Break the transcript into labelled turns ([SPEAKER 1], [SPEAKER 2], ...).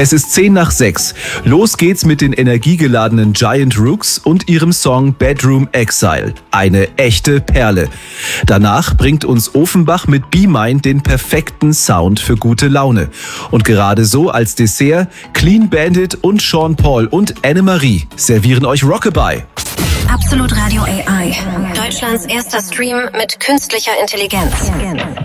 [SPEAKER 1] Es ist 5:10. Los geht's mit den energiegeladenen Giant Rooks und ihrem Song Bedroom Exile. Eine echte Perle. Danach bringt uns Ofenbach mit Be Mine den perfekten Sound für gute Laune. Und gerade so als Dessert Clean Bandit und Sean Paul und Annemarie servieren euch Rockabye.
[SPEAKER 2] Absolut Radio AI. Deutschlands erster Stream mit künstlicher Intelligenz.